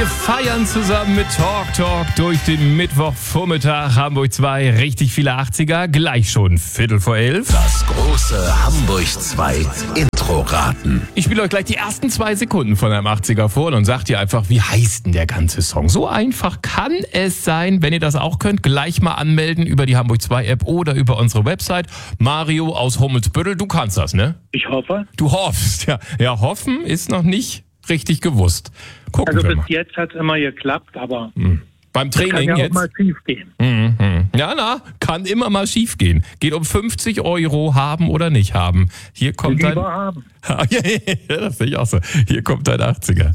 feiern zusammen mit Talk durch den Mittwochvormittag. Hamburg 2, richtig viele 80er. Gleich schon 11:15. Das große Hamburg 2 Intro-Raten. Ich spiele euch gleich die ersten 2 Sekunden von einem 80er vor und sagt ihr einfach, wie heißt denn der ganze Song? So einfach kann es sein. Wenn ihr das auch könnt, gleich mal anmelden über die Hamburg 2 App oder über unsere Website. Mario aus Hummelsbüttel, du kannst das, ne? Ich hoffe. Du hoffst, ja. Ja, hoffen ist noch nicht richtig gewusst. Gucken Also wir bis mal. jetzt hat es immer geklappt, aber Beim kann Training ja auch jetzt. mal schief gehen. Ja, kann immer mal schief gehen. Geht um 50 Euro, haben oder nicht haben. Hier kommt dein... Lieber haben. Ja, das sehe ich auch so. Hier kommt dein 80er.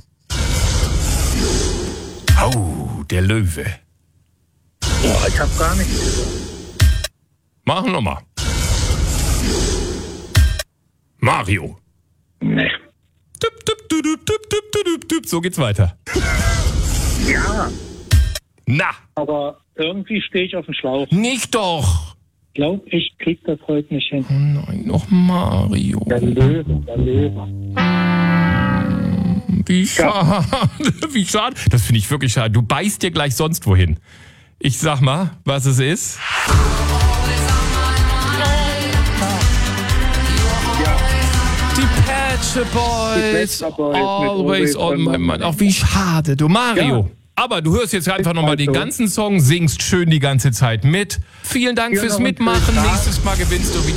Oh, der Löwe. Boah, ich hab gar nichts gehört. Machen wir mal. Mario. Nee. Düpp, düpp, düpp, düpp, düpp, düpp, düpp, düpp. So geht's weiter. Ja, Na, aber irgendwie stehe ich auf dem Schlauch. nicht doch. Ich krieg das heute nicht hin. Nein, noch Mario. Der Löwe. Wie schade. Wie schade. Das finde ich wirklich schade. Du beißt dir gleich sonst wohin. Ich sag mal, was es ist. Die Patch Boys. Die Pet Shop Boys mit Always on my mind. Ach, wie schade. Du, Mario. Ja. Aber du hörst jetzt einfach nochmal den so. ganzen Song, singst schön die ganze Zeit mit. Vielen Dank Ja, fürs noch einen Mitmachen. schönen Tag. Nächstes Mal gewinnst du wieder.